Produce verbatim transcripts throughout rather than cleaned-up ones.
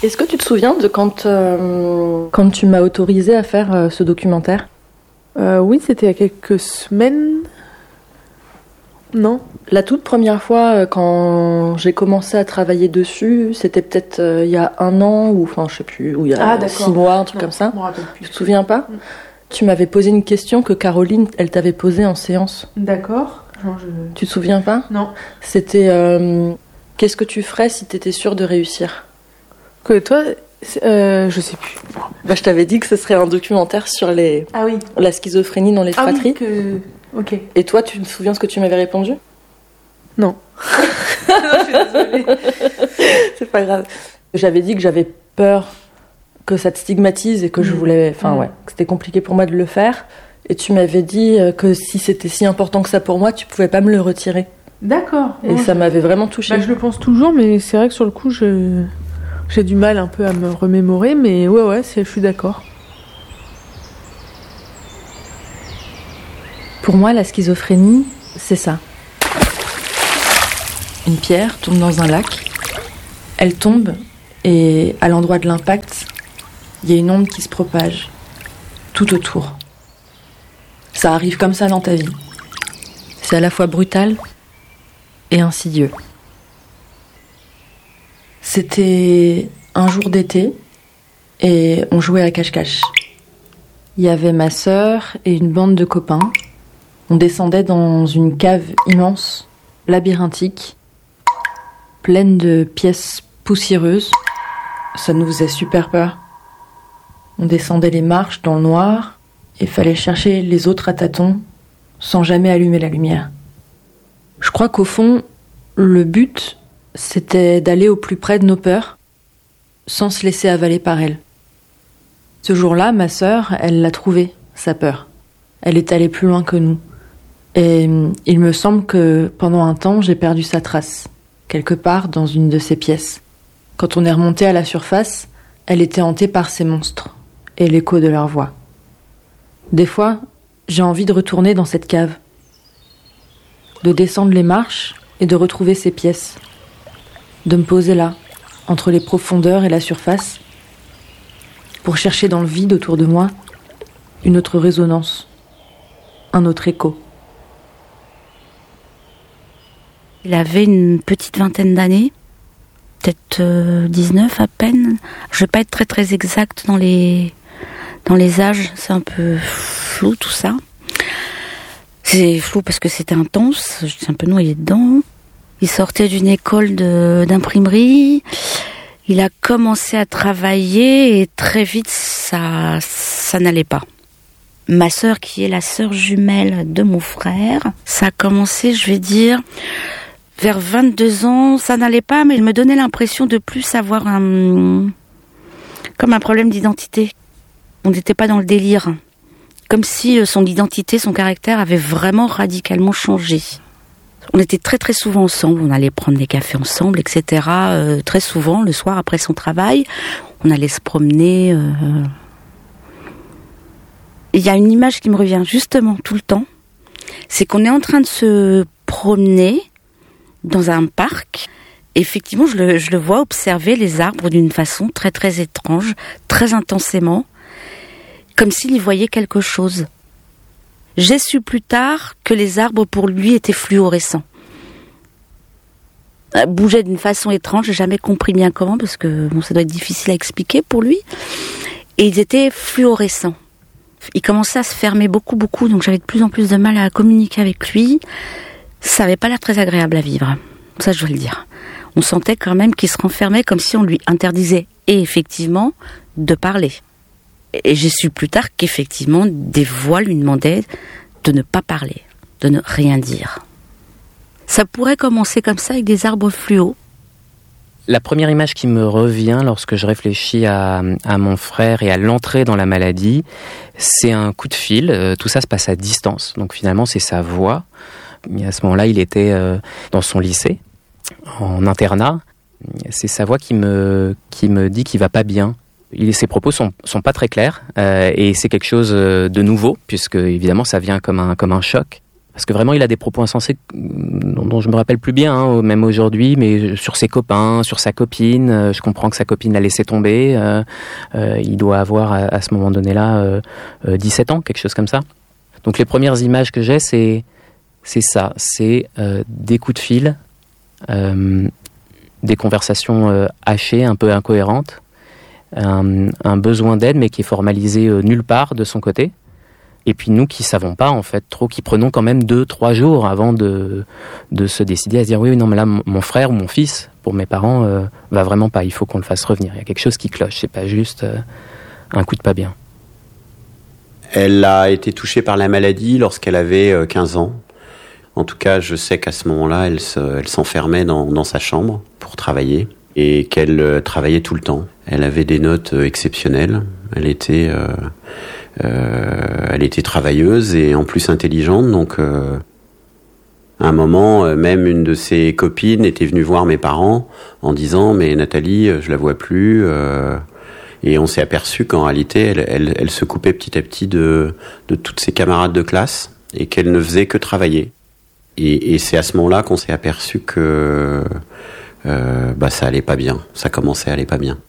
Est-ce que tu te souviens de quand, euh, quand tu m'as autorisé à faire euh, ce documentaire ? euh, Oui, c'était il y a quelques semaines. Non ? La toute première fois, euh, quand j'ai commencé à travailler dessus, c'était peut-être euh, il y a un an, ou enfin je sais plus, ou il y a Ah, six mois, un truc non, comme ça. Je me rappelle plus. Tu te souviens pas ? mm. Tu m'avais posé une question que Caroline, elle t'avait posée en séance. D'accord. Non, je... Tu te souviens pas ? Non. C'était euh, qu'est-ce que tu ferais si t'étais sûre de réussir ? Que toi, euh, je sais plus. Bah, je t'avais dit que ce serait un documentaire sur les... Ah oui. la schizophrénie dans les Ah fratries. oui, que... Ok. Et toi, tu te souviens ce que tu m'avais répondu ? Non. Non, je suis désolée. C'est pas grave. J'avais dit que j'avais peur que ça te stigmatise et que mmh. je voulais... Enfin, mmh. ouais, que c'était compliqué pour moi de le faire. Et tu m'avais dit que si c'était si important que ça pour moi, tu pouvais pas me le retirer. D'accord. Et non, ça je... m'avait vraiment touchée. Bah, je le pense toujours, mais c'est vrai que sur le coup, je... j'ai du mal un peu à me remémorer. Mais ouais, ouais, c'est... je suis d'accord. Pour moi, la schizophrénie, c'est ça. Une pierre tombe dans un lac, elle tombe et à l'endroit de l'impact, il y a une onde qui se propage tout autour. Ça arrive comme ça dans ta vie. C'est à la fois brutal et insidieux. C'était un jour d'été et on jouait à cache-cache. Il y avait ma sœur et une bande de copains. On descendait dans une cave immense, labyrinthique, pleine de pièces poussiéreuses. Ça nous faisait super peur. On descendait les marches dans le noir et fallait chercher les autres à tâtons sans jamais allumer la lumière. Je crois qu'au fond, le but, c'était d'aller au plus près de nos peurs sans se laisser avaler par elles. Ce jour-là, ma sœur, elle l'a trouvé, sa peur. Elle est allée plus loin que nous. Et il me semble que pendant un temps, j'ai perdu sa trace, quelque part dans une de ces pièces. Quand on est remonté à la surface, elle était hantée par ces monstres et l'écho de leur voix. Des fois, j'ai envie de retourner dans cette cave, de descendre les marches et de retrouver ces pièces, de me poser là, entre les profondeurs et la surface, pour chercher dans le vide autour de moi une autre résonance, un autre écho. Il avait une petite vingtaine d'années, peut-être euh, dix-neuf à peine. Je ne vais pas être très très exacte dans les, dans les âges, c'est un peu flou tout ça. C'est flou parce que c'était intense, je suis un peu noyée dedans. Il sortait d'une école de, d'imprimerie, il a commencé à travailler et très vite ça, ça n'allait pas. Ma sœur, qui est la sœur jumelle de mon frère, ça a commencé, je vais dire... Vers vingt-deux ans, ça n'allait pas, mais il me donnait l'impression de plus avoir un... comme un problème d'identité. On n'était pas dans le délire. Comme si son identité, son caractère avait vraiment radicalement changé. On était très très souvent ensemble, on allait prendre des cafés ensemble, et cetera. Euh, très souvent, le soir après son travail, on allait se promener. Euh... Il y a une image qui me revient justement tout le temps. C'est qu'on est en train de se promener dans un parc. Effectivement, je le, je le vois observer les arbres d'une façon très très étrange, très intensément, comme s'il y voyait quelque chose. J'ai su plus tard que les arbres pour lui étaient fluorescents. Bougeaient d'une façon étrange, j'ai jamais compris bien comment, parce que bon, ça doit être difficile à expliquer pour lui. Et ils étaient fluorescents. Il commençait à se fermer beaucoup beaucoup, donc j'avais de plus en plus de mal à communiquer avec lui. Ça n'avait pas l'air très agréable à vivre, ça je dois le dire. On sentait quand même qu'il se renfermait comme si on lui interdisait, et effectivement, de parler. Et j'ai su plus tard qu'effectivement, des voix lui demandaient de ne pas parler, de ne rien dire. Ça pourrait commencer comme ça avec des arbres fluo. La première image qui me revient lorsque je réfléchis à, à mon frère et à l'entrée dans la maladie, c'est un coup de fil. Euh, tout ça se passe à distance, donc finalement c'est sa voix. Et à ce moment-là, il était euh, dans son lycée, en internat. C'est sa voix qui me, qui me dit qu'il va pas bien. Il, ses propos sont, sont pas très clairs, euh, et c'est quelque chose de nouveau, puisque évidemment ça vient comme un, comme un choc. Parce que vraiment, il a des propos insensés dont, dont je me rappelle plus bien, hein, même aujourd'hui, mais sur ses copains, sur sa copine. Euh, je comprends que sa copine l'a laissé tomber. Euh, euh, il doit avoir, à, à ce moment donné-là, euh, euh, dix-sept ans, quelque chose comme ça. Donc les premières images que j'ai, c'est, c'est ça. C'est euh, des coups de fil, euh, des conversations euh, hachées, un peu incohérentes, un, un besoin d'aide, mais qui est formalisé euh, nulle part de son côté. Et puis nous qui savons pas en fait trop, qui prenons quand même deux, trois jours avant de, de se décider à se dire oui, non mais là mon frère ou mon fils, pour mes parents, euh, va vraiment pas, il faut qu'on le fasse revenir. Il y a quelque chose qui cloche, c'est pas juste euh, un coup de pas bien. Elle a été touchée par la maladie lorsqu'elle avait quinze ans. En tout cas, je sais qu'à ce moment-là, elle, se, elle s'enfermait dans, dans sa chambre pour travailler et qu'elle euh, travaillait tout le temps. Elle avait des notes euh, exceptionnelles. Elle était... Euh, Euh, elle était travailleuse et en plus intelligente, donc euh, à un moment, euh, même une de ses copines était venue voir mes parents en disant « mais Nathalie, je la vois plus euh, ». Et on s'est aperçu qu'en réalité, elle, elle, elle se coupait petit à petit de, de toutes ses camarades de classe et qu'elle ne faisait que travailler. Et, et c'est à ce moment-là qu'on s'est aperçu que euh, bah, ça allait pas bien, ça commençait à aller pas bien.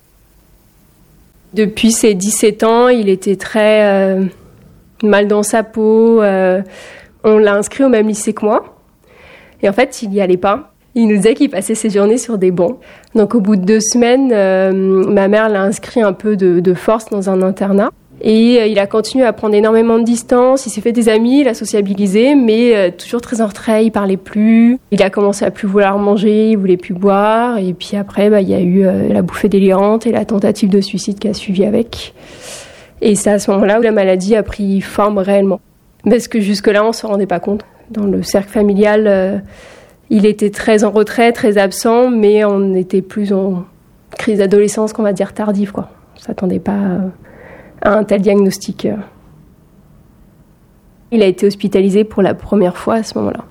Depuis ses dix-sept ans, il était très euh, mal dans sa peau. Euh, on l'a inscrit au même lycée que moi. Et en fait, il n'y allait pas. Il nous disait qu'il passait ses journées sur des bancs. Donc au bout de deux semaines, euh, ma mère l'a inscrit un peu de, de force dans un internat. Et euh, il a continué à prendre énormément de distance. Il s'est fait des amis, il a sociabilisé, mais euh, toujours très en retrait, il parlait plus. Il a commencé à plus vouloir manger, il voulait plus boire. Et puis après, bah, il y a eu euh, la bouffée délirante et la tentative de suicide qui a suivi avec. Et c'est à ce moment-là où la maladie a pris forme réellement. Parce que jusque-là, on ne se rendait pas compte. Dans le cercle familial, euh, il était très en retrait, très absent, mais on était plus en crise d'adolescence, qu'on va dire tardive, quoi. On ne s'attendait pas à, à un tel diagnostic. Il a été hospitalisé pour la première fois à ce moment-là.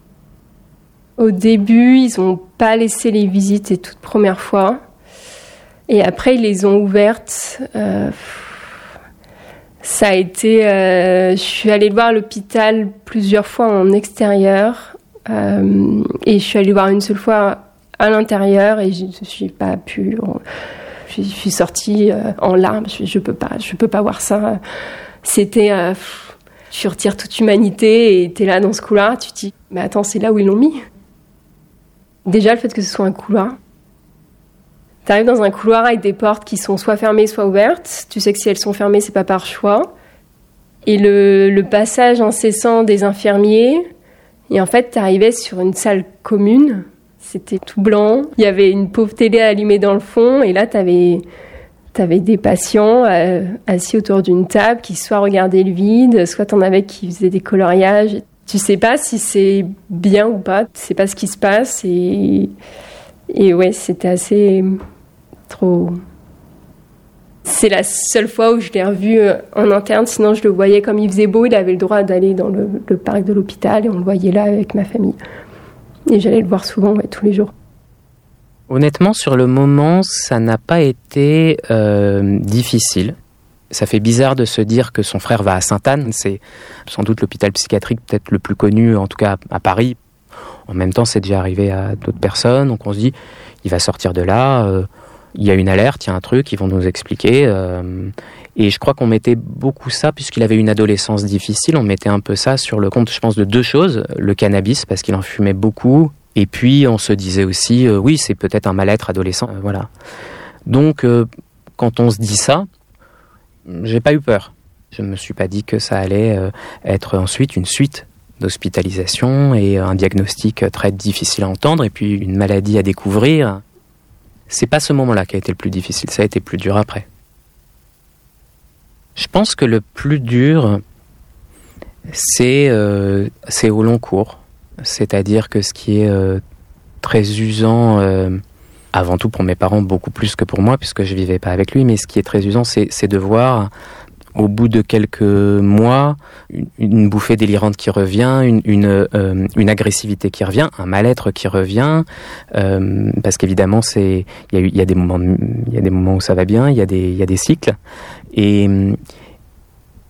Au début, ils n'ont pas laissé les visites les toutes premières fois. Et après, ils les ont ouvertes. Euh, ça a été... Euh, je suis allée le voir à l'hôpital plusieurs fois en extérieur. Euh, et je suis allée le voir une seule fois à l'intérieur et je ne suis pas pu... Je suis sortie euh, en larmes. Je, je peux pas, je peux pas voir ça. C'était... Euh, tu retires toute humanité et t'es là dans ce couloir. Tu te dis, mais attends, c'est là où ils l'ont mis. Déjà, le fait que ce soit un couloir. T'arrives dans un couloir avec des portes qui sont soit fermées, soit ouvertes. Tu sais que si elles sont fermées, c'est pas par choix. Et le, le passage incessant des infirmiers. Et en fait, t'arrivais sur une salle commune. C'était tout blanc. Il y avait une pauvre télé allumée dans le fond. Et là, t'avais, t'avais des patients euh, assis autour d'une table qui soit regardaient le vide, soit t'en avais qui faisaient des coloriages. Tu sais pas si c'est bien ou pas. Tu sais pas ce qui se passe. Et, et ouais, c'était assez trop... C'est la seule fois où je l'ai revu en interne. Sinon, je le voyais comme il faisait beau. Il avait le droit d'aller dans le, le parc de l'hôpital. Et on le voyait là avec ma famille. Et j'allais le voir souvent, ouais, tous les jours. Honnêtement, sur le moment, ça n'a pas été euh, difficile. Ça fait bizarre de se dire que son frère va à Sainte-Anne. C'est sans doute l'hôpital psychiatrique peut-être le plus connu, en tout cas à Paris. En même temps, c'est déjà arrivé à d'autres personnes. Donc on se dit, il va sortir de là. Euh, il y a une alerte, il y a un truc, ils vont nous expliquer. Euh, et je crois qu'on mettait beaucoup ça, puisqu'il avait une adolescence difficile, on mettait un peu ça sur le compte, je pense, de deux choses. Le cannabis, parce qu'il en fumait beaucoup. Et puis, on se disait aussi, euh, oui, c'est peut-être un mal-être adolescent. Euh, voilà. Donc, euh, quand on se dit ça, j'ai pas eu peur. Je me suis pas dit que ça allait euh, être ensuite une suite d'hospitalisation et un diagnostic très difficile à entendre et puis une maladie à découvrir. C'est pas ce moment-là qui a été le plus difficile, ça a été plus dur après. Je pense que le plus dur, c'est, euh, c'est au long cours. C'est-à-dire que ce qui est euh, très usant, euh, avant tout pour mes parents, beaucoup plus que pour moi, puisque je vivais pas avec lui, mais ce qui est très usant, c'est, c'est de voir, au bout de quelques mois, une, une bouffée délirante qui revient, une, une, euh, une agressivité qui revient, un mal-être qui revient, euh, parce qu'évidemment, c'est, il y a, il y a des moments, il y a des moments où ça va bien, il y a des, il y a des cycles, et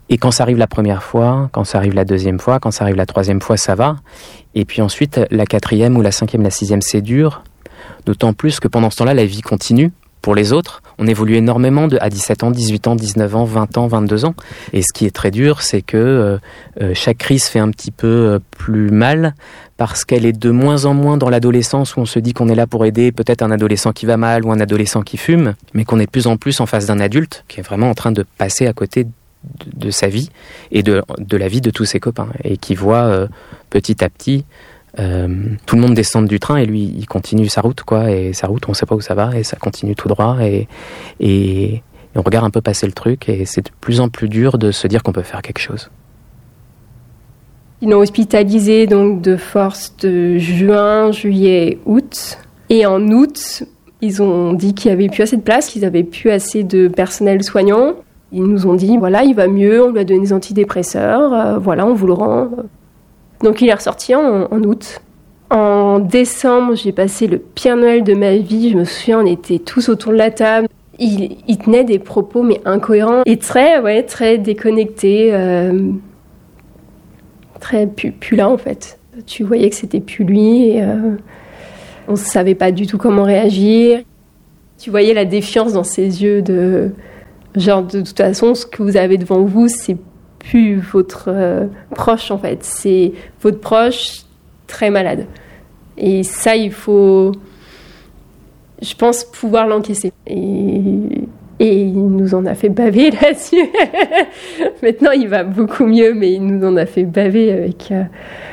Et quand ça arrive la première fois, quand ça arrive la deuxième fois, quand ça arrive la troisième fois, ça va. Et puis ensuite, la quatrième ou la cinquième, la sixième, c'est dur. D'autant plus que pendant ce temps-là, la vie continue. Pour les autres, on évolue énormément de, à dix-sept ans, dix-huit ans, dix-neuf ans, vingt ans, vingt-deux ans. Et ce qui est très dur, c'est que euh, chaque crise fait un petit peu euh, plus mal parce qu'elle est de moins en moins dans l'adolescence où on se dit qu'on est là pour aider peut-être un adolescent qui va mal ou un adolescent qui fume, mais qu'on est de plus en plus en face d'un adulte qui est vraiment en train de passer à côté de, de sa vie et de, de la vie de tous ses copains et qui voit euh, petit à petit Euh, tout le monde descend du train et lui il continue sa route quoi, et sa route on sait pas où ça va et ça continue tout droit et, et, et on regarde un peu passer le truc et c'est de plus en plus dur de se dire qu'on peut faire quelque chose. Ils l'ont hospitalisé donc de force de juin, juillet, août, et en août ils ont dit qu'il y avait plus assez de place, qu'ils avaient plus assez de personnel soignant. Ils nous ont dit voilà il va mieux, on lui a donné des antidépresseurs, euh, voilà on vous le rend. Donc il est ressorti en, en août. En décembre, j'ai passé le pire Noël de ma vie. Je me souviens, on était tous autour de la table. Il, il tenait des propos mais incohérents et très, ouais, très déconnectés, euh, très plus, plus là en fait. Tu voyais que c'était plus lui. Et, euh, on ne savait pas du tout comment réagir. Tu voyais la défiance dans ses yeux de genre de toute façon, ce que vous avez devant vous, c'est plus votre euh, proche en fait, c'est votre proche très malade. Et ça, il faut, je pense, pouvoir l'encaisser. Et, et il nous en a fait baver là-dessus. Maintenant, il va beaucoup mieux, mais il nous en a fait baver avec euh,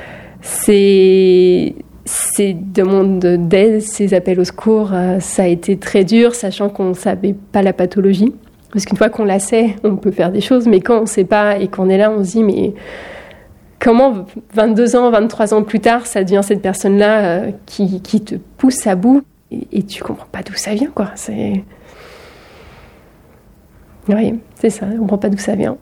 ses, ses demandes d'aide, ses appels au secours. Euh, ça a été très dur, sachant qu'on ne savait pas la pathologie. Parce qu'une fois qu'on la sait, on peut faire des choses, mais quand on ne sait pas et qu'on est là, on se dit, mais comment vingt-deux ans, vingt-trois ans plus tard, ça devient cette personne-là euh, qui, qui te pousse à bout et, et tu ne comprends pas d'où ça vient, quoi. C'est... Oui, c'est ça, on ne comprend pas d'où ça vient.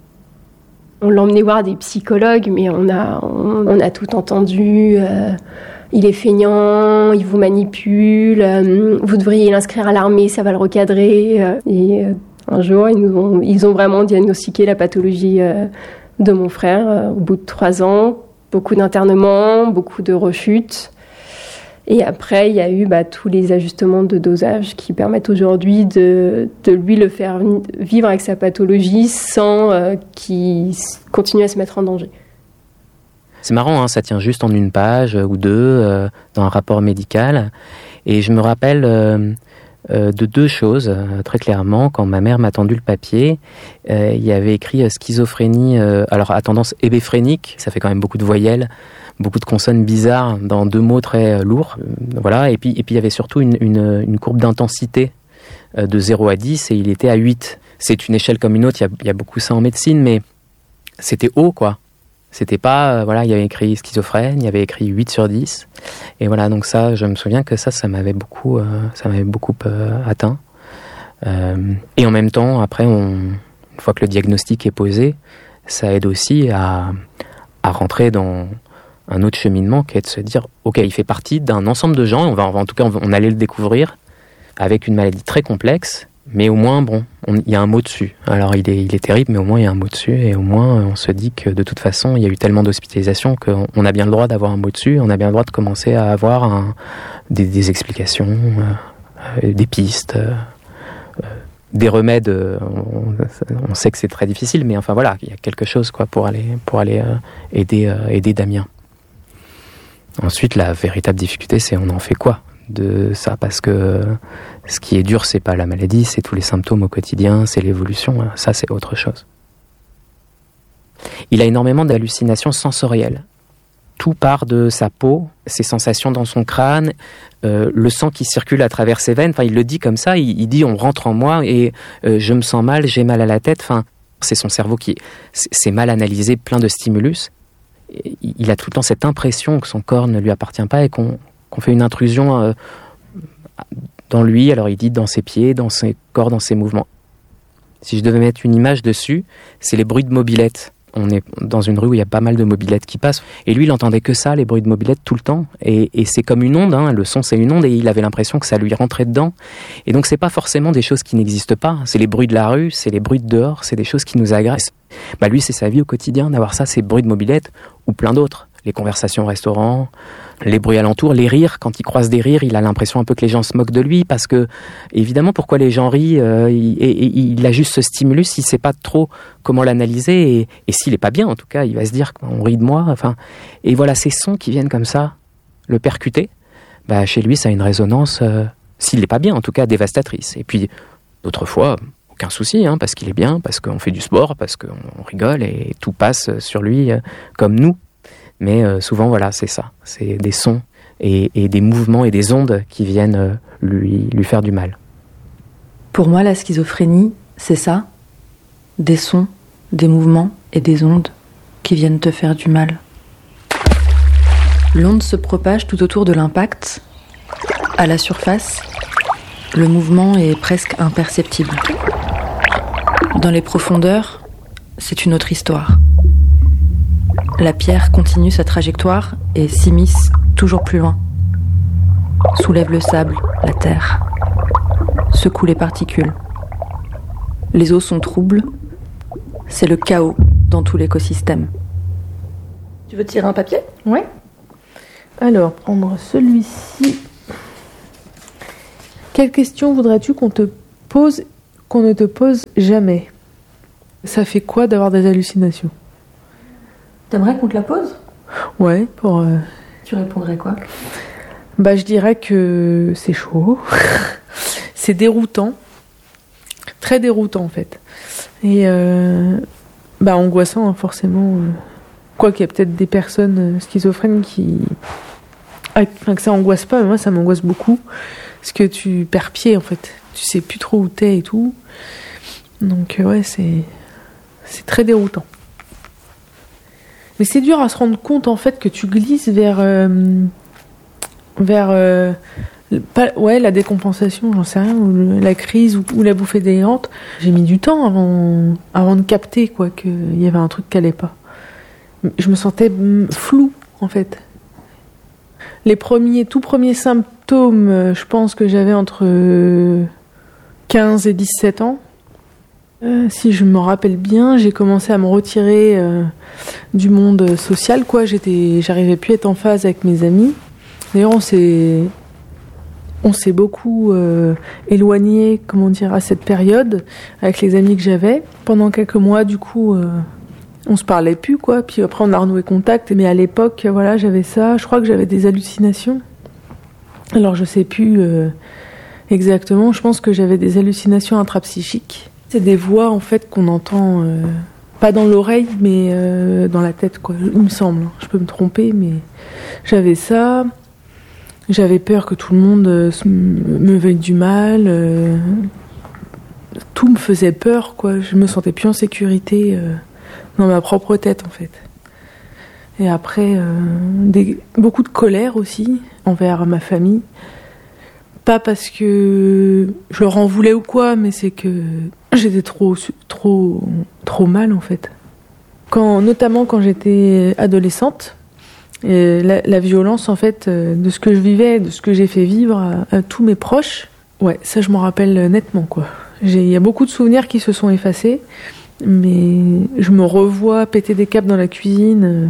On l'a emmené voir des psychologues, mais on a, on, on a tout entendu. Euh, il est feignant, il vous manipule, euh, vous devriez l'inscrire à l'armée, ça va le recadrer. Euh, et euh, un jour, ils, nous ont, ils ont vraiment diagnostiqué la pathologie euh, de mon frère euh, au bout de trois ans. Beaucoup d'internements, beaucoup de rechutes. Et après, il y a eu bah, tous les ajustements de dosage qui permettent aujourd'hui de, de lui le faire vivre avec sa pathologie sans euh, qu'il continue à se mettre en danger. C'est marrant, hein, ça tient juste en une page ou deux euh, dans un rapport médical. Et je me rappelle euh, euh, de deux choses euh, très clairement. Quand ma mère m'a tendu le papier, euh, il y avait écrit euh, schizophrénie, euh, alors à tendance hébéphrénique, ça fait quand même beaucoup de voyelles, beaucoup de consonnes bizarres dans deux mots très euh, lourds. Euh, voilà. Et puis, et puis il y avait surtout une, une, une courbe d'intensité euh, de zéro à dix et il était à huit. C'est une échelle comme une autre, il y a, il y a beaucoup ça en médecine, mais c'était haut quoi. C'était pas, euh, voilà, il y avait écrit schizophrène, il y avait écrit huit sur dix. Et voilà, donc ça, je me souviens que ça, ça m'avait beaucoup, euh, ça m'avait beaucoup euh, atteint. Euh, et en même temps, après, on, une fois que le diagnostic est posé, ça aide aussi à, à rentrer dans un autre cheminement qui est de se dire, ok, il fait partie d'un ensemble de gens, on va, en tout cas, on, on allait le découvrir, avec une maladie très complexe, mais au moins, bon, il y a un mot dessus. Alors, il est, il est terrible, mais au moins, il y a un mot dessus. Et au moins, on se dit que de toute façon, il y a eu tellement d'hospitalisations qu'on on a bien le droit d'avoir un mot dessus. On a bien le droit de commencer à avoir un, des, des explications, euh, des pistes, euh, des remèdes. On, on sait que c'est très difficile, mais enfin, voilà, il y a quelque chose quoi, pour aller, pour aller euh, aider, euh, aider Damien. Ensuite, la véritable difficulté, c'est on en fait quoi de ça, parce que ce qui est dur, c'est pas la maladie, c'est tous les symptômes au quotidien, c'est l'évolution, ça c'est autre chose. Il a énormément d'hallucinations sensorielles. Tout part de sa peau, ses sensations dans son crâne, euh, le sang qui circule à travers ses veines, enfin il le dit comme ça, il, il dit on rentre en moi et euh, je me sens mal, j'ai mal à la tête, enfin c'est son cerveau qui c'est mal analysé, plein de stimulus. Il a tout le temps cette impression que son corps ne lui appartient pas et qu'on qu'on fait une intrusion euh, dans lui, alors il dit dans ses pieds, dans ses corps, dans ses mouvements. Si je devais mettre une image dessus, c'est les bruits de mobylettes. On est dans une rue où il y a pas mal de mobylettes qui passent. Et lui, il entendait que ça, les bruits de mobylettes, tout le temps. Et, et c'est comme une onde, hein. Le son, c'est une onde, et il avait l'impression que ça lui rentrait dedans. Et donc, c'est pas forcément des choses qui n'existent pas. C'est les bruits de la rue, c'est les bruits de dehors, c'est des choses qui nous agressent. Bah, lui, c'est sa vie au quotidien d'avoir ça, ces bruits de mobylettes, ou plein d'autres. Les conversations au restaurant, les bruits alentours, les rires. Quand il croise des rires, il a l'impression un peu que les gens se moquent de lui, parce que, évidemment, pourquoi les gens rient, euh, il, et, et, il a juste ce stimulus, il sait pas trop comment l'analyser, et, et s'il est pas bien, en tout cas, il va se dire qu'on rit de moi, enfin. Et voilà, ces sons qui viennent comme ça, le percuter, bah, chez lui, ça a une résonance, euh, s'il n'est pas bien, en tout cas, dévastatrice. Et puis, d'autres fois, aucun souci, hein, parce qu'il est bien, parce qu'on fait du sport, parce qu'on rigole, et tout passe sur lui, euh, comme nous. Mais euh, souvent, voilà, c'est ça. C'est des sons et, et des mouvements et des ondes qui viennent euh, lui, lui faire du mal. Pour moi, la schizophrénie, c'est ça. Des sons, des mouvements et des ondes qui viennent te faire du mal. L'onde se propage tout autour de l'impact. À la surface, le mouvement est presque imperceptible. Dans les profondeurs, c'est une autre histoire. La pierre continue sa trajectoire et s'immisce toujours plus loin. Soulève le sable, la terre. Secoue les particules. Les eaux sont troubles. C'est le chaos dans tout l'écosystème. Tu veux tirer un papier ? Ouais. Alors, prendre celui-ci. Quelle question voudrais-tu qu'on te pose, qu'on ne te pose jamais ? Ça fait quoi d'avoir des hallucinations ? T'aimerais qu'on te la pose ? Ouais, pour... Euh... Tu répondrais quoi ? Bah, je dirais que c'est chaud. C'est déroutant. Très déroutant, en fait. Et, euh... bah, angoissant, hein, forcément. Quoi qu'il y a peut-être des personnes schizophrènes qui... Enfin, que ça angoisse pas, mais moi, ça m'angoisse beaucoup. Parce que tu perds pied, en fait. Tu sais plus trop où t'es et tout. Donc, ouais, c'est... C'est très déroutant. Mais c'est dur à se rendre compte, en fait, que tu glisses vers... Euh, vers... Euh, pas, ouais, la décompensation, j'en sais rien, ou le, la crise, ou, ou la bouffée délirante. J'ai mis du temps avant, avant de capter, quoi, qu'il y avait un truc qui allait pas. Je me sentais floue, en fait. Les premiers, tout premiers symptômes, je pense que j'avais entre quinze et dix-sept ans. Euh, si je me rappelle bien, j'ai commencé à me retirer euh, du monde social, quoi. J'étais, j'arrivais plus à être en phase avec mes amis. D'ailleurs, on s'est, on s'est beaucoup euh, éloigné, comment dire, à cette période avec les amis que j'avais. Pendant quelques mois, du coup, euh, on se parlait plus, quoi. Puis après, on a renoué contact. Mais à l'époque, voilà, j'avais ça. Je crois que j'avais des hallucinations. Alors, je sais plus euh, exactement. Je pense que j'avais des hallucinations intrapsychiques. C'est des voix, en fait, qu'on entend, euh, pas dans l'oreille, mais euh, dans la tête, quoi. Il me semble. Je peux me tromper, mais j'avais ça. J'avais peur que tout le monde euh, me veuille du mal. Euh, tout me faisait peur, quoi. Je me sentais plus en sécurité euh, dans ma propre tête, en fait. Et après, euh, des, beaucoup de colère aussi envers ma famille. Pas parce que je leur en voulais ou quoi, mais c'est que j'étais trop, trop, trop mal, en fait. Quand, notamment quand j'étais adolescente, et la, la violence, en fait, de ce que je vivais, de ce que j'ai fait vivre à, à tous mes proches, ouais, ça, je m'en rappelle nettement, quoi. Il y a beaucoup de souvenirs qui se sont effacés, mais je me revois péter des câbles dans la cuisine.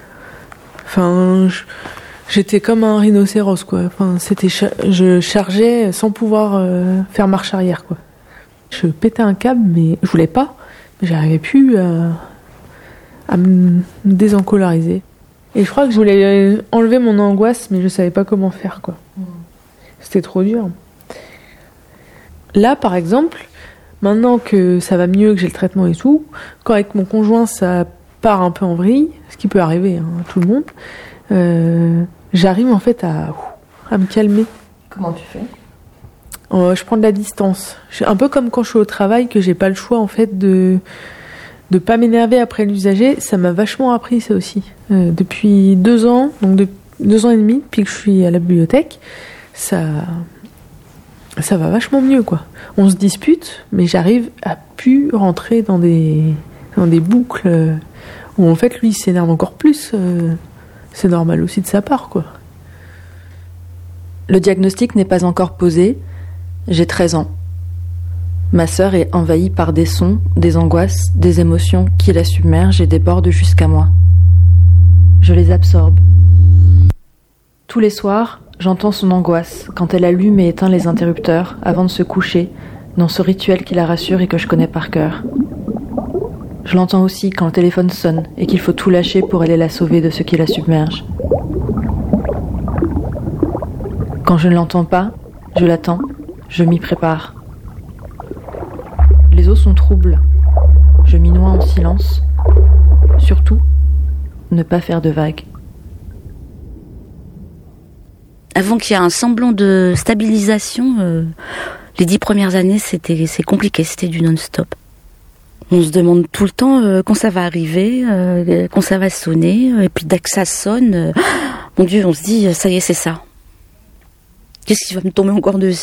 Enfin, je... J'étais comme un rhinocéros, quoi. Enfin, c'était cha- je chargeais sans pouvoir euh, faire marche arrière, quoi. Je pétais un câble, mais je voulais pas. Mais j'arrivais plus à, à me désencolariser. Et je crois que je voulais enlever mon angoisse, mais je savais pas comment faire, quoi. Mmh. C'était trop dur. Là, par exemple, maintenant que ça va mieux, que j'ai le traitement et tout, quand avec mon conjoint ça part un peu en vrille, ce qui peut arriver hein, à tout le monde, euh, j'arrive en fait à, à me calmer. Comment tu fais ? euh, Je prends de la distance. Je, un peu comme quand je suis au travail, que j'ai pas le choix en fait de de pas m'énerver après l'usager. Ça m'a vachement appris ça aussi. Euh, depuis deux ans, donc de, deux ans et demi, depuis que je suis à la bibliothèque, ça ça va vachement mieux, quoi. On se dispute, mais j'arrive à plus rentrer dans des dans des boucles Où en fait, lui, il s'énerve encore plus. Euh, c'est normal aussi de sa part, quoi. Le diagnostic n'est pas encore posé. J'ai treize ans. Ma sœur est envahie par des sons, des angoisses, des émotions qui la submergent et débordent jusqu'à moi. Je les absorbe. Tous les soirs, j'entends son angoisse quand elle allume et éteint les interrupteurs avant de se coucher, dans ce rituel qui la rassure et que je connais par cœur. Je l'entends aussi quand le téléphone sonne et qu'il faut tout lâcher pour aller la sauver de ce qui la submerge. Quand je ne l'entends pas, je l'attends, je m'y prépare. Les eaux sont troubles. Je m'y noie en silence. Surtout, ne pas faire de vagues. Avant qu'il y ait un semblant de stabilisation, euh, les dix premières années, c'était, c'est compliqué, c'était du non-stop. On se demande tout le temps euh, quand ça va arriver, euh, quand ça va sonner, et puis dès que ça sonne, euh, mon Dieu, on se dit, ça y est, c'est ça. Qu'est-ce qui va me tomber encore dessus ?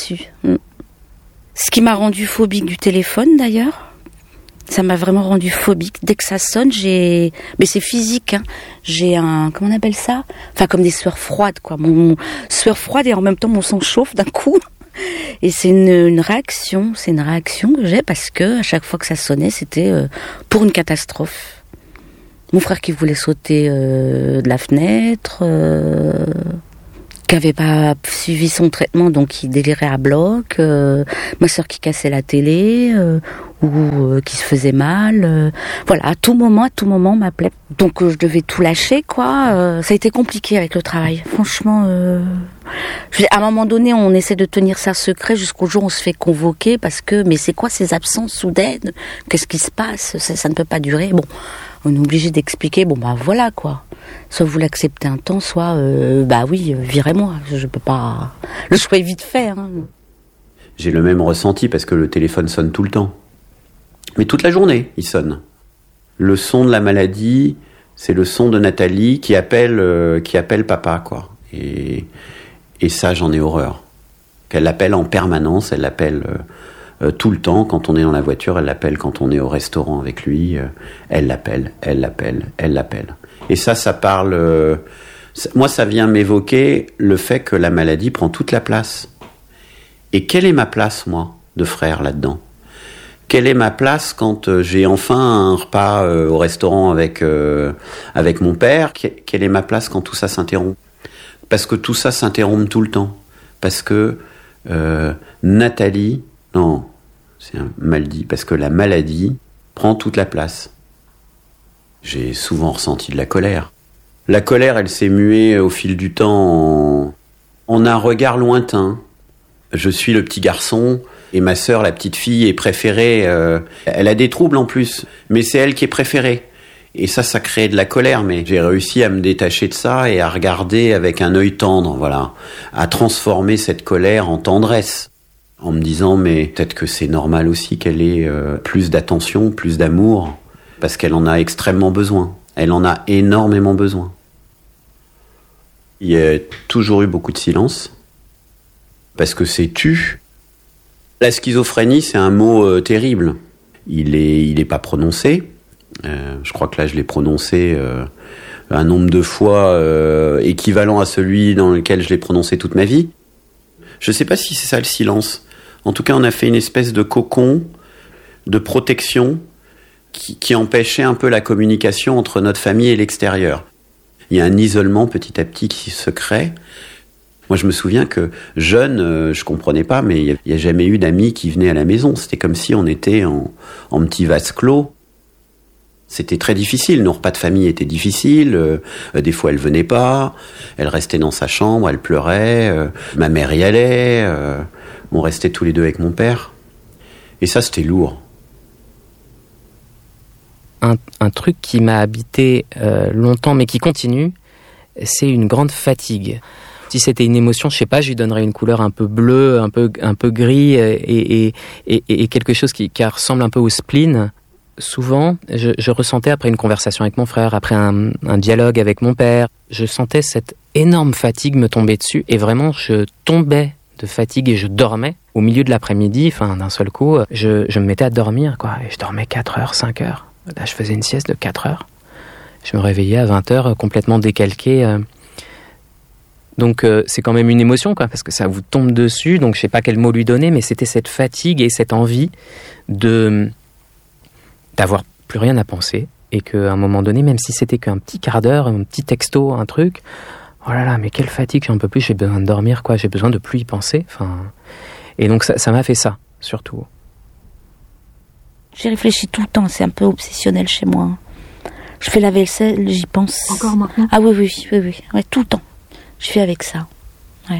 Ce qui m'a rendu phobique du téléphone, d'ailleurs, ça m'a vraiment rendu phobique. Dès que ça sonne, j'ai... Mais c'est physique, hein. J'ai un... Comment on appelle ça ? Enfin, comme des sueurs froides, quoi. Mon sueur froide et en même temps, mon sang chauffe d'un coup. Et c'est une, une réaction. C'est une réaction que j'ai parce que à chaque fois que ça sonnait, c'était euh, pour une catastrophe. Mon frère qui voulait sauter euh, de la fenêtre... Euh... qui n'avait pas suivi son traitement, donc qui délirait à bloc, euh, ma sœur qui cassait la télé, euh, ou euh, qui se faisait mal. Euh, voilà, à tout moment, à tout moment, on m'appelait. Donc euh, je devais tout lâcher, quoi. Euh, ça a été compliqué avec le travail. Franchement, euh, je, à un moment donné, on essaie de tenir ça secret jusqu'au jour où on se fait convoquer, parce que, mais c'est quoi ces absences soudaines ? Qu'est-ce qui se passe ? ça, ça ne peut pas durer. Bon, on est obligé d'expliquer, bon bah voilà, quoi. Soit vous l'acceptez un temps, soit, euh, bah oui, virez-moi. Je peux pas... Le choix est vite fait. Hein. J'ai le même ressenti parce que le téléphone sonne tout le temps. Mais toute la journée, il sonne. Le son de la maladie, c'est le son de Nathalie qui appelle, euh, qui appelle papa, quoi. Et, et ça, j'en ai horreur. Elle l'appelle en permanence, elle l'appelle euh, euh, tout le temps. Quand on est dans la voiture, elle l'appelle quand on est au restaurant avec lui. Euh, elle l'appelle, elle l'appelle, elle l'appelle. Et ça, ça parle... Euh, ça, moi, ça vient m'évoquer le fait que la maladie prend toute la place. Et quelle est ma place, moi, de frère là-dedans ? Quelle est ma place quand euh, j'ai enfin un repas euh, au restaurant avec, euh, avec mon père ? Quelle est ma place quand tout ça s'interrompt ? Parce que tout ça s'interrompt tout le temps. Parce que euh, Nathalie... Non, c'est un mal dit. Parce que la maladie prend toute la place. J'ai souvent ressenti de la colère. La colère, elle s'est muée au fil du temps en, en un regard lointain. Je suis le petit garçon et ma sœur, la petite fille, est préférée. Euh, elle a des troubles en plus, mais c'est elle qui est préférée. Et ça, ça crée de la colère, mais j'ai réussi à me détacher de ça et à regarder avec un œil tendre, voilà, à transformer cette colère en tendresse, en me disant, mais peut-être que c'est normal aussi qu'elle ait euh, plus d'attention, plus d'amour, parce qu'elle en a extrêmement besoin. Elle en a énormément besoin. Il y a toujours eu beaucoup de silence, parce que c'est tu. La schizophrénie, c'est un mot euh, terrible. Il est, il est pas prononcé. Euh, je crois que là, je l'ai prononcé euh, un nombre de fois euh, équivalent à celui dans lequel je l'ai prononcé toute ma vie. Je sais pas si c'est ça le silence. En tout cas, on a fait une espèce de cocon de protection qui, qui empêchait un peu la communication entre notre famille et l'extérieur. Il y a un isolement petit à petit qui se crée. Moi, je me souviens que jeune, euh, je comprenais pas, mais il n'y a, a jamais eu d'amis qui venaient à la maison. C'était comme si on était en, en petit vase clos. C'était très difficile. Nos repas de famille étaient difficiles. Euh, des fois, elle venait pas. Elle restait dans sa chambre, elle pleurait. Euh, ma mère y allait. Euh, on restait tous les deux avec mon père. Et ça, c'était lourd. Un, un truc qui m'a habité euh, longtemps, mais qui continue, c'est une grande fatigue. Si c'était une émotion, je sais pas, je lui donnerais une couleur un peu bleue, un peu, un peu gris, et, et, et, et quelque chose qui, qui ressemble un peu au spleen. Souvent, je, je ressentais après une conversation avec mon frère, après un, un dialogue avec mon père, je sentais cette énorme fatigue me tomber dessus, et vraiment, je tombais de fatigue et je dormais. Au milieu de l'après-midi, enfin, d'un seul coup, je, je me mettais à dormir, quoi, et je dormais quatre heures, cinq heures. Là, je faisais une sieste de quatre heures. Je me réveillais à vingt heures complètement décalqué. Euh. Donc euh, c'est quand même une émotion, quoi, parce que ça vous tombe dessus. Donc je sais pas quel mot lui donner, mais c'était cette fatigue et cette envie de d'avoir plus rien à penser. Et qu'à un moment donné, même si c'était qu'un petit quart d'heure, un petit texto, un truc, oh là là, mais quelle fatigue, j'en peux plus, j'ai besoin de dormir, quoi, j'ai besoin de plus y penser. Enfin, et donc ça, ça m'a fait ça, surtout. J'y réfléchis tout le temps, c'est un peu obsessionnel chez moi. Je fais la vaisselle, j'y pense. Encore maintenant ? Ah oui, oui, oui, oui, ouais, tout le temps. Je fais avec ça. Ouais.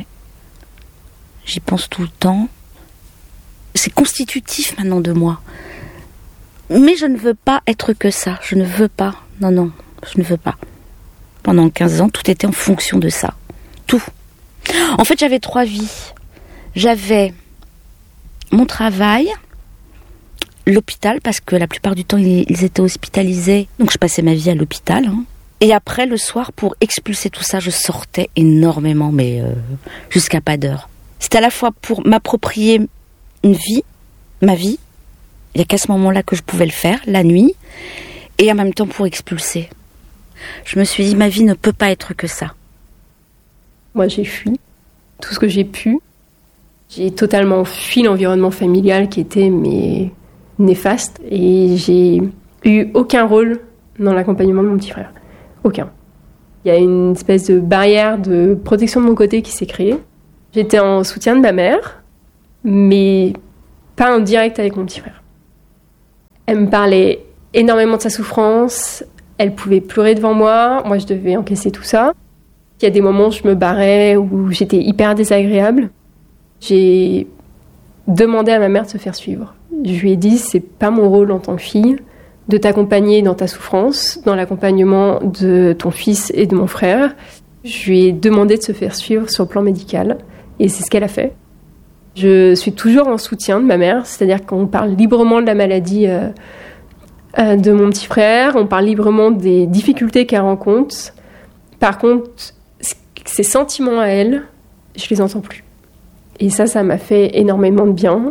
J'y pense tout le temps. C'est constitutif maintenant de moi. Mais je ne veux pas être que ça. Je ne veux pas. Non, non, je ne veux pas. Pendant quinze ans, tout était en fonction de ça. Tout. En fait, j'avais trois vies. J'avais mon travail, l'hôpital, parce que la plupart du temps, ils étaient hospitalisés. Donc, je passais ma vie à l'hôpital. Hein. Et après, le soir, pour expulser tout ça, je sortais énormément, mais euh, jusqu'à pas d'heure. C'était à la fois pour m'approprier une vie, ma vie. Il n'y a qu'à ce moment-là que je pouvais le faire, la nuit, et en même temps pour expulser. Je me suis dit, ma vie ne peut pas être que ça. Moi, j'ai fui tout ce que j'ai pu. J'ai totalement fui l'environnement familial qui était mais, néfaste, et j'ai eu aucun rôle dans l'accompagnement de mon petit frère. Aucun. Il y a une espèce de barrière de protection de mon côté qui s'est créée. J'étais en soutien de ma mère, mais pas en direct avec mon petit frère. Elle me parlait énormément de sa souffrance, elle pouvait pleurer devant moi, moi je devais encaisser tout ça. Il y a des moments où je me barrais, où j'étais hyper désagréable. J'ai demandé à ma mère de se faire suivre. Je lui ai dit, c'est pas mon rôle en tant que fille de t'accompagner dans ta souffrance, dans l'accompagnement de ton fils et de mon frère. Je lui ai demandé de se faire suivre sur le plan médical, et c'est ce qu'elle a fait. Je suis toujours en soutien de ma mère, c'est-à-dire qu'on parle librement de la maladie euh, euh, de mon petit frère, on parle librement des difficultés qu'elle rencontre. Par contre, ses sentiments à elle, je les entends plus. Et ça, ça m'a fait énormément de bien.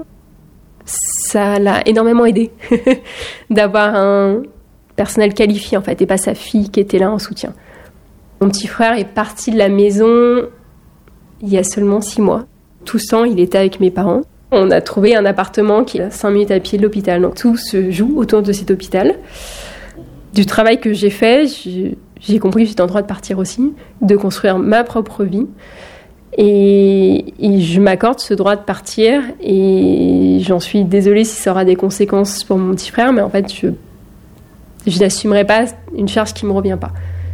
Ça l'a énormément aidé d'avoir un personnel qualifié, en fait, et pas sa fille qui était là en soutien. Mon petit frère est parti de la maison il y a seulement six mois. Tout ce temps, il était avec mes parents. On a trouvé un appartement qui est à cinq minutes à pied de l'hôpital. Donc tout se joue autour de cet hôpital. Du travail que j'ai fait, j'ai compris que j'étais en droit de partir aussi, de construire ma propre vie. Et, et je m'accorde ce droit de partir. Et j'en suis désolée si ça aura des conséquences pour mon petit frère, mais en fait, je, je n'assumerai pas une charge qui ne me revient pas.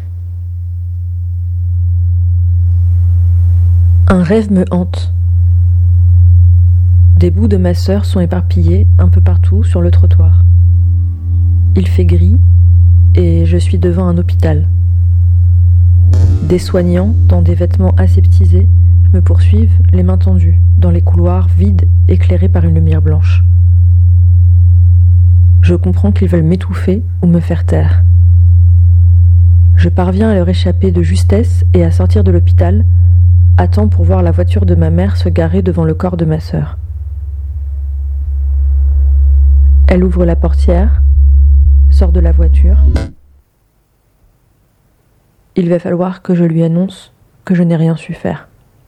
Un rêve me hante. Des bouts de ma sœur sont éparpillés un peu partout sur le trottoir. Il fait gris et je suis devant un hôpital. Des soignants, dans des vêtements aseptisés, me poursuivent les mains tendues, dans les couloirs vides éclairés par une lumière blanche. Je comprends qu'ils veulent m'étouffer ou me faire taire. Je parviens à leur échapper de justesse et à sortir de l'hôpital, à temps pour voir la voiture de ma mère se garer devant le corps de ma sœur. Elle ouvre la portière, sort de la voiture. Il va falloir que je lui annonce que je n'ai rien su faire.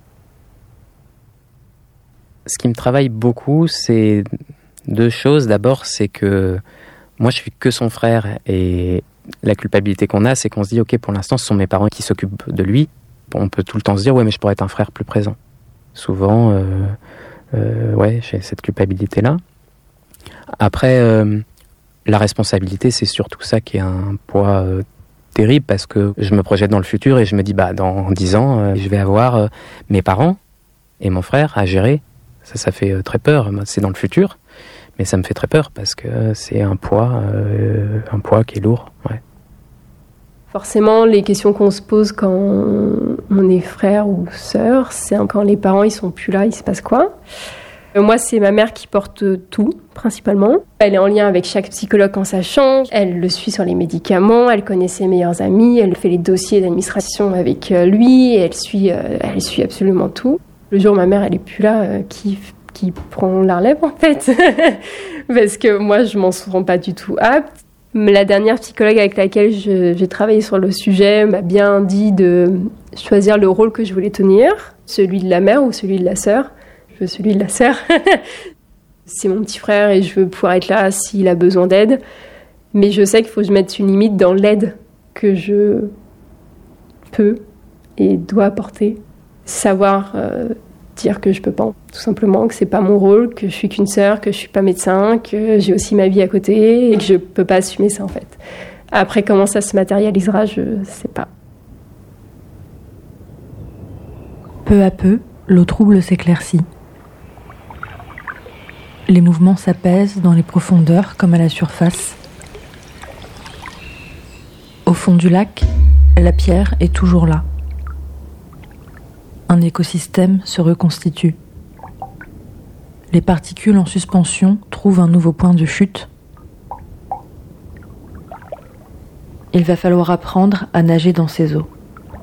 Ce qui me travaille beaucoup, c'est deux choses. D'abord, c'est que moi, je suis que son frère, et la culpabilité qu'on a, c'est qu'on se dit, ok, pour l'instant, ce sont mes parents qui s'occupent de lui. On peut tout le temps se dire, ouais, mais je pourrais être un frère plus présent. Souvent, euh, euh, ouais, j'ai cette culpabilité-là. Après, euh, la responsabilité, c'est surtout ça qui est un poids euh, terrible, parce que je me projette dans le futur et je me dis, bah, dans dix ans, euh, je vais avoir euh, mes parents et mon frère à gérer. Ça, ça fait euh, très peur. C'est dans le futur, mais ça me fait très peur parce que c'est un poids, euh, un poids qui est lourd. Ouais. Forcément, les questions qu'on se pose quand on est frère ou sœur, c'est quand les parents ils sont plus là, il se passe quoi ? Moi, c'est ma mère qui porte tout, principalement. Elle est en lien avec chaque psychologue quand ça change. Elle le suit sur les médicaments, elle connaît ses meilleurs amis, elle fait les dossiers d'administration avec lui, et elle suit, elle suit absolument tout. Le jour où ma mère elle est plus là, qui, qui prend la relève en fait ? Parce que moi, je m'en sens pas du tout apte. La dernière psychologue avec laquelle je, j'ai travaillé sur le sujet m'a bien dit de choisir le rôle que je voulais tenir, celui de la mère ou celui de la sœur. Je veux celui de la sœur. C'est mon petit frère et je veux pouvoir être là s'il a besoin d'aide. Mais je sais qu'il faut que je mette une limite dans l'aide que je peux et dois apporter. Savoir euh, dire que je peux pas, tout simplement, que c'est pas mon rôle, que je suis qu'une sœur, que je suis pas médecin, que j'ai aussi ma vie à côté et que je peux pas assumer ça en fait. Après, comment ça se matérialisera, je sais pas. Peu à peu, l'eau trouble s'éclaircit. Les mouvements s'apaisent dans les profondeurs comme à la surface. Au fond du lac, la pierre est toujours là. Un écosystème se reconstitue. Les particules en suspension trouvent un nouveau point de chute. Il va falloir apprendre à nager dans ces eaux.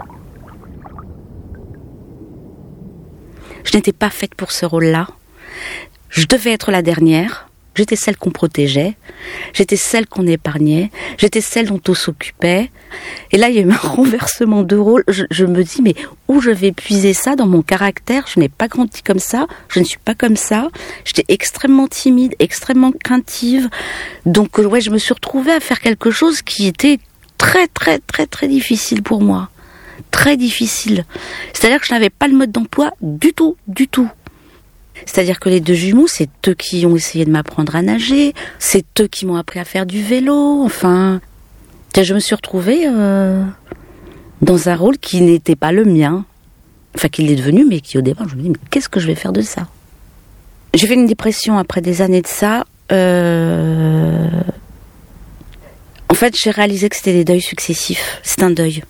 Je n'étais pas faite pour ce rôle-là. Je devais être la dernière. J'étais celle qu'on protégeait. J'étais celle qu'on épargnait. J'étais celle dont on s'occupait. Et là, il y a eu un renversement de rôle. Je, je me dis, mais où je vais puiser ça dans mon caractère? Je n'ai pas grandi comme ça. Je ne suis pas comme ça. J'étais extrêmement timide, extrêmement craintive. Donc, ouais, je me suis retrouvée à faire quelque chose qui était très, très, très, très difficile pour moi. Très difficile. C'est-à-dire que je n'avais pas le mode d'emploi du tout, du tout. C'est-à-dire que les deux jumeaux, c'est eux qui ont essayé de m'apprendre à nager, c'est eux qui m'ont appris à faire du vélo, enfin... Je me suis retrouvée euh, dans un rôle qui n'était pas le mien. Enfin, qui l'est devenu, mais qui au départ, je me dis, mais qu'est-ce que je vais faire de ça? J'ai fait une dépression après des années de ça. Euh... En fait, j'ai réalisé que c'était des deuils successifs. C'est un deuil.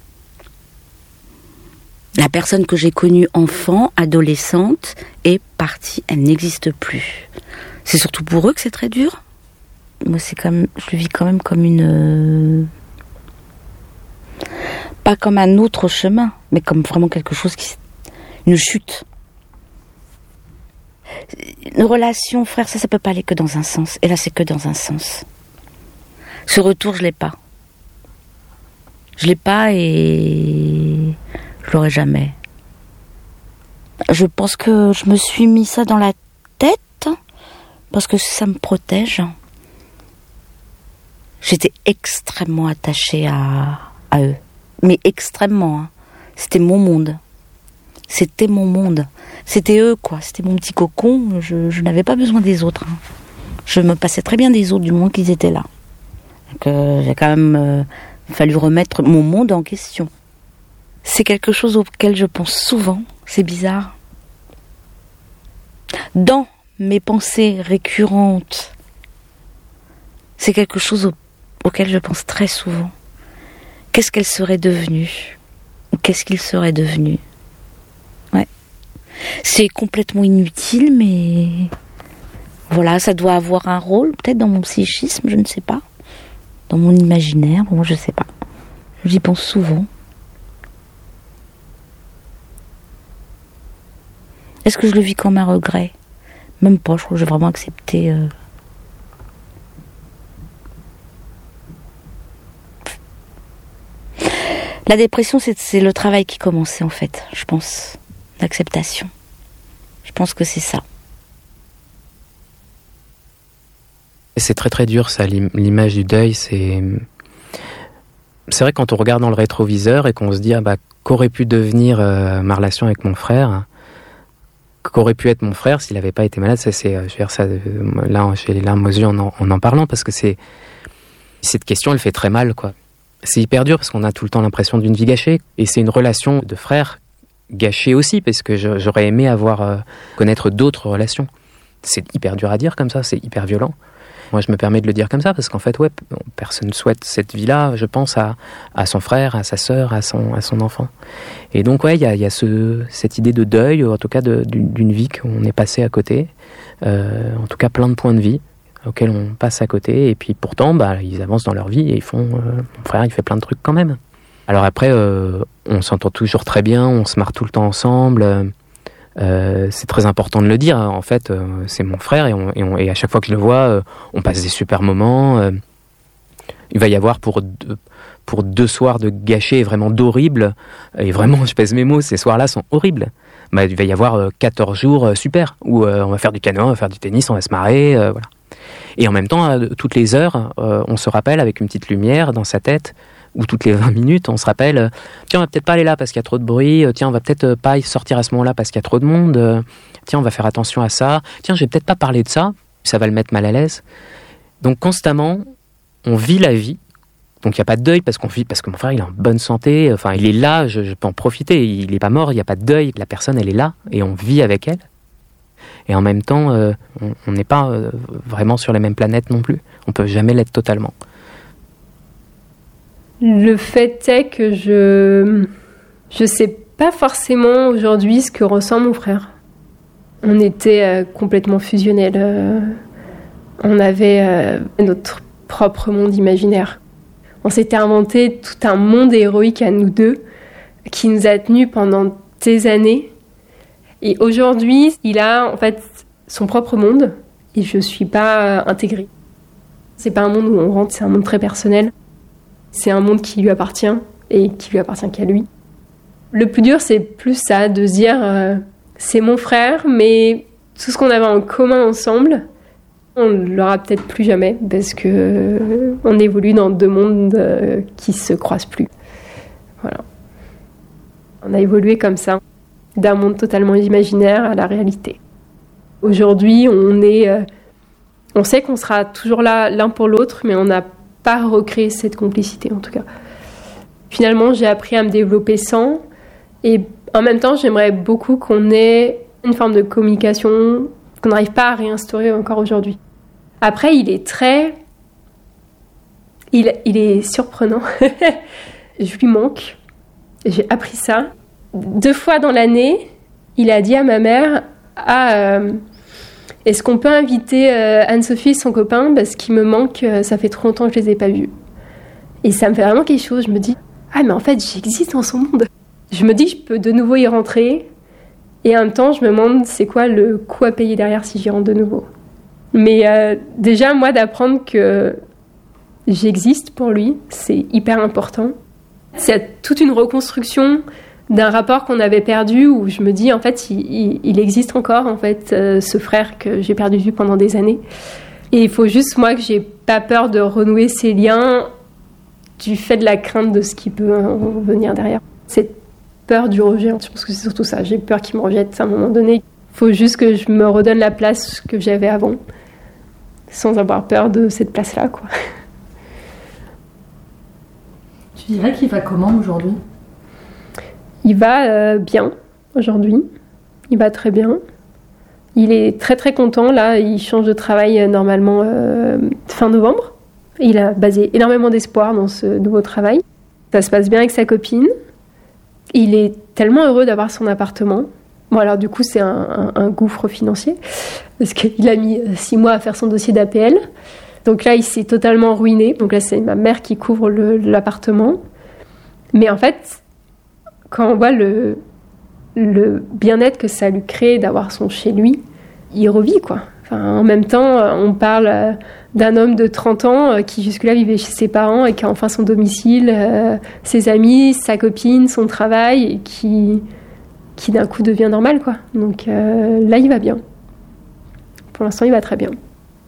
La personne que j'ai connue enfant, adolescente, est partie, elle n'existe plus. C'est surtout pour eux que c'est très dur. Moi, c'est comme, je le vis quand même comme une... Pas comme un autre chemin, mais comme vraiment quelque chose qui... Une chute. Une relation, frère, ça, ça peut pas aller que dans un sens. Et là, c'est que dans un sens. Ce retour, je l'ai pas. Je l'ai pas et... Je l'aurai jamais. Je pense que je me suis mis ça dans la tête parce que ça me protège. J'étais extrêmement attachée à, à eux. Mais extrêmement. Hein. C'était mon monde. C'était mon monde. C'était eux, quoi. C'était mon petit cocon. Je, je n'avais pas besoin des autres. Hein. Je me passais très bien des autres du moment qu'ils étaient là. Donc, euh, j'ai quand même euh, fallu remettre mon monde en question. C'est quelque chose auquel je pense souvent, c'est bizarre. Dans mes pensées récurrentes, c'est quelque chose au, auquel je pense très souvent. Qu'est-ce qu'elle serait devenue? Ou qu'est-ce qu'il serait devenu? Ouais. C'est complètement inutile, mais... Voilà, ça doit avoir un rôle, peut-être dans mon psychisme, je ne sais pas. Dans mon imaginaire, bon, je ne sais pas. J'y pense souvent. Est-ce que je le vis comme un regret? Même pas, je crois que j'ai vraiment accepté. Euh... La dépression, c'est, c'est le travail qui commençait en fait, je pense. L'acceptation. Je pense que c'est ça. C'est très très dur ça, l'image du deuil, c'est... C'est vrai quand on regarde dans le rétroviseur et qu'on se dit, ah bah, qu'aurait pu devenir euh, ma relation avec mon frère, qu'aurait pu être mon frère s'il n'avait pas été malade, ça c'est, je veux dire, ça, là j'ai les larmes aux yeux en en, en, en parlant, parce que c'est, cette question elle fait très mal, quoi. C'est hyper dur parce qu'on a tout le temps l'impression d'une vie gâchée, et c'est une relation de frère gâchée aussi, parce que je, j'aurais aimé avoir, euh, connaître d'autres relations. C'est hyper dur à dire comme ça, c'est hyper violent. Moi, je me permets de le dire comme ça, parce qu'en fait, ouais, personne ne souhaite cette vie-là, je pense, à, à son frère, à sa sœur, à son, à son enfant. Et donc, ouais, il y a, y a ce, cette idée de deuil, en tout cas de, d'une, d'une vie qu'on est passé à côté, euh, en tout cas plein de points de vie auxquels on passe à côté, et puis pourtant, bah, ils avancent dans leur vie, et ils font, euh, mon frère, il fait plein de trucs quand même. Alors après, euh, on s'entend toujours très bien, on se marre tout le temps ensemble, euh, Euh, c'est très important de le dire. En fait, euh, c'est mon frère et, on, et, on, et à chaque fois que je le vois, euh, on passe des super moments. Euh, Il va y avoir pour deux, pour deux soirs de gâchés vraiment d'horribles, et vraiment, je pèse mes mots, ces soirs-là sont horribles. Bah, il va y avoir euh, quatorze jours euh, super, où euh, on va faire du canoë, on va faire du tennis, on va se marrer, euh, voilà. Et en même temps, euh, toutes les heures, euh, on se rappelle avec une petite lumière dans sa tête, ou toutes les vingt minutes, on se rappelle, euh, tiens, on va peut-être pas aller là parce qu'il y a trop de bruit, euh, tiens, on va peut-être euh, pas y sortir à ce moment-là parce qu'il y a trop de monde, euh, tiens, on va faire attention à ça, tiens, je vais peut-être pas parler de ça, ça va le mettre mal à l'aise. Donc constamment, on vit la vie. Donc il n'y a pas de deuil parce qu'on vit, parce que mon frère il est en bonne santé, enfin il est là, je, je peux en profiter, il n'est pas mort, il n'y a pas de deuil, la personne elle est là et on vit avec elle. Et en même temps, euh, on n'est pas euh, vraiment sur la même planète non plus, on peut jamais l'être totalement. Le fait est que je je sais pas forcément aujourd'hui ce que ressent mon frère. On était euh, complètement fusionnels, euh, on avait euh, notre propre monde imaginaire. On s'était inventé tout un monde héroïque à nous deux qui nous a tenus pendant des années. Et aujourd'hui, il a en fait son propre monde et je suis pas intégrée. C'est pas un monde où on rentre, c'est un monde très personnel. C'est un monde qui lui appartient et qui lui appartient qu'à lui. Le plus dur, c'est plus ça, de se dire euh, c'est mon frère, mais tout ce qu'on avait en commun ensemble, on ne l'aura peut-être plus jamais parce que euh, on évolue dans deux mondes euh, qui se croisent plus. Voilà. On a évolué comme ça, d'un monde totalement imaginaire à la réalité. Aujourd'hui, on est, euh, on sait qu'on sera toujours là l'un pour l'autre, mais on n'a pas recréé cette complicité en tout cas. Finalement, j'ai appris à me développer sans, et en même temps, j'aimerais beaucoup qu'on ait une forme de communication qu'on n'arrive pas à réinstaurer encore aujourd'hui. Après, il est très... Il, il est surprenant. Je lui manque. J'ai appris ça. Deux fois dans l'année, il a dit à ma mère ah, euh, est-ce qu'on peut inviter euh, Anne-Sophie et son copain parce qu'il me manque, euh, ça fait trop longtemps que je les ai pas vus. Et ça me fait vraiment quelque chose. Je me dis ah, mais en fait, j'existe dans son monde. Je me dis que je peux de nouveau y rentrer. Et en même temps, je me demande c'est quoi le coût à payer derrière si j'y rentre de nouveau. Mais euh, déjà, moi, d'apprendre que j'existe pour lui, c'est hyper important. C'est toute une reconstruction d'un rapport qu'on avait perdu où je me dis, en fait, il, il, il existe encore, en fait, euh, ce frère que j'ai perdu de vue pendant des années. Et il faut juste, moi, que j'ai pas peur de renouer ces liens du fait de la crainte de ce qui peut venir derrière. Cette peur du rejet, je pense que c'est surtout ça. J'ai peur qu'il me rejette à un moment donné. Il faut juste que je me redonne la place que j'avais avant, sans avoir peur de cette place-là, quoi. Tu dirais qu'il va comment aujourd'hui ? Il va euh, bien aujourd'hui. Il va très bien. Il est très très content. Là, il change de travail euh, normalement euh, fin novembre. Il a basé énormément d'espoir dans ce nouveau travail. Ça se passe bien avec sa copine. Il est tellement heureux d'avoir son appartement. Bon, alors du coup, c'est un, un, un gouffre financier parce qu'il a mis six mois à faire son dossier d'A P L. Donc là, il s'est totalement ruiné. Donc là, c'est ma mère qui couvre le, l'appartement. Mais en fait, quand on voit le, le bien-être que ça lui crée d'avoir son chez lui, il revit, quoi. Enfin, en même temps, on parle d'un homme de trente ans qui jusque-là vivait chez ses parents et qui a enfin son domicile, euh, ses amis, sa copine, son travail, et qui, qui d'un coup devient normal, quoi. Donc euh, là, il va bien. Pour l'instant, il va très bien.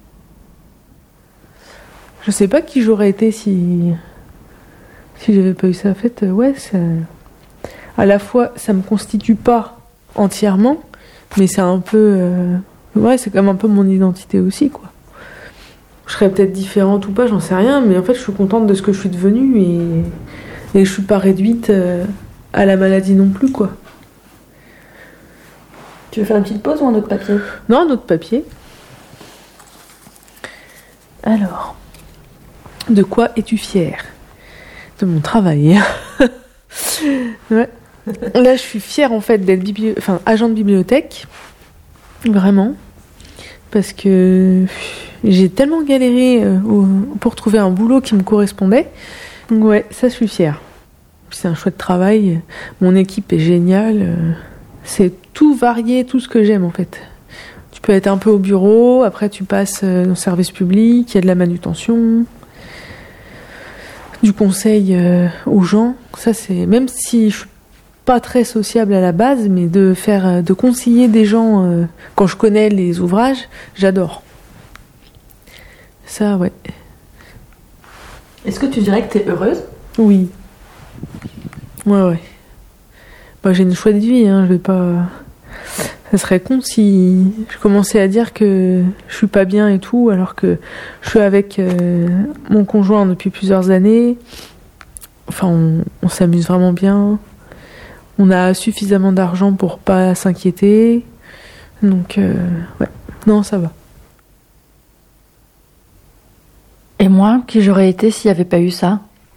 Je sais pas qui j'aurais été si si j'avais pas eu ça. En fait, ouais, ça... à la fois, ça me constitue pas entièrement, mais c'est un peu, euh... ouais, c'est comme un peu mon identité aussi, quoi. Je serais peut-être différente ou pas, j'en sais rien, mais en fait, je suis contente de ce que je suis devenue et et je suis pas réduite euh, à la maladie non plus, quoi. Tu veux faire une petite pause ou un autre papier ? Non, un autre papier. Alors. De quoi es-tu fière ? De mon travail. Ouais. Là, je suis fière en fait d'être bibli... enfin, agent de bibliothèque. Vraiment. Parce que j'ai tellement galéré euh, pour trouver un boulot qui me correspondait. Donc, ouais, ça, je suis fière. C'est un chouette travail. Mon équipe est géniale. C'est tout varié, tout ce que j'aime en fait. Tu peux être un peu au bureau, après tu passes dans le service public, il y a de la manutention. du conseil euh, aux gens. Ça, c'est même si je suis pas très sociable à la base, mais de faire, de conseiller des gens euh, quand je connais les ouvrages, j'adore. Ça, ouais. Est-ce que tu dirais que tu es heureuse ? Oui. Ouais, ouais. Bah, j'ai une chouette vie, hein, je vais pas... Ça serait con si je commençais à dire que je suis pas bien et tout, alors que je suis avec euh, mon conjoint depuis plusieurs années. Enfin, on, on s'amuse vraiment bien. On a suffisamment d'argent pour pas s'inquiéter. Donc, euh, ouais. Non, ça va. Et moi, qui j'aurais été s'il n'y avait pas eu ça ?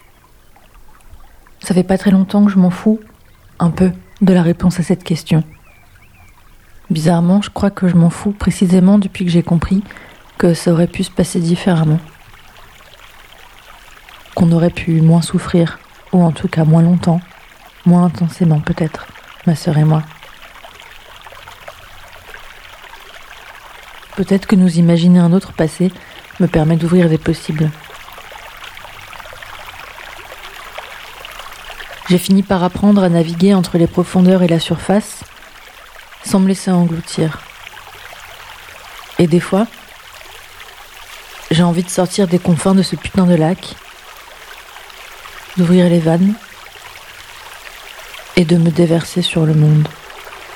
Ça fait pas très longtemps que je m'en fous, un peu, de la réponse à cette question. Bizarrement, je crois que je m'en fous précisément depuis que j'ai compris que ça aurait pu se passer différemment. Qu'on aurait pu moins souffrir, ou en tout cas moins longtemps, moins intensément peut-être, ma sœur et moi. Peut-être que nous imaginer un autre passé me permet d'ouvrir des possibles. J'ai fini par apprendre à naviguer entre les profondeurs et la surface, sans me laisser engloutir. Et des fois, j'ai envie de sortir des confins de ce putain de lac, d'ouvrir les vannes et de me déverser sur le monde.